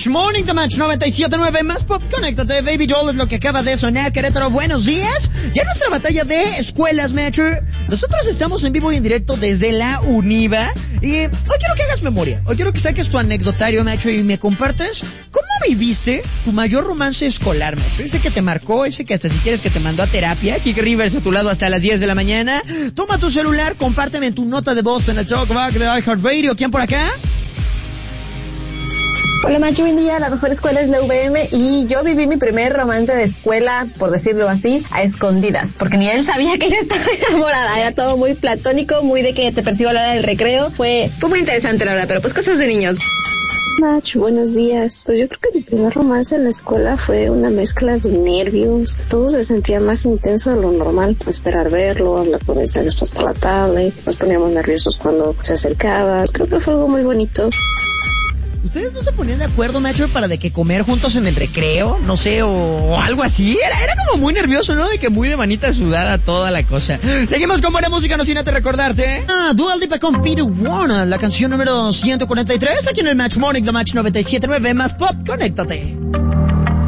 Morning, The Match 97.9, más pop, conéctate, Baby Doll es lo que acaba de sonar. Querétaro, buenos días. Ya nuestra batalla de escuelas, Match. Nosotros estamos en vivo y en directo desde la Univa. Y hoy quiero que hagas memoria. Hoy quiero que saques tu anecdotario, Macho, y me compartas cómo viviste tu mayor romance escolar, Macho. Ese que te marcó, ese que hasta si quieres que te mandó a terapia. Kike Rivers a tu lado hasta las 10 de la mañana. Toma tu celular, compárteme en tu nota de voz en el Talkback de iHeartRadio. ¿Quién por acá? Hola Macho, buen día, la mejor escuela es la UVM y yo viví mi primer romance de escuela, por decirlo así, a escondidas, porque ni él sabía que ella estaba enamorada, era todo muy platónico, muy de que te persigo a la hora del recreo, fue muy interesante la verdad, pero pues cosas de niños. Macho, buenos días. Pues yo creo que mi primer romance en la escuela fue una mezcla de nervios. Todo se sentía más intenso de lo normal. Esperar verlo, hablar por mensajes hasta la tarde. Nos poníamos nerviosos cuando se acercaba. Creo que fue algo muy bonito. ¿Ustedes no se ponían de acuerdo, Macho, para de que comer juntos en el recreo? No sé, o algo así. Era como muy nervioso, ¿no? De que muy de manita sudada toda la cosa. Seguimos con buena música, no sin antes recordarte. Dua Lipa con Peter Warner, la canción número 143, aquí en el Match Morning, The Match 97.9, más pop, conéctate.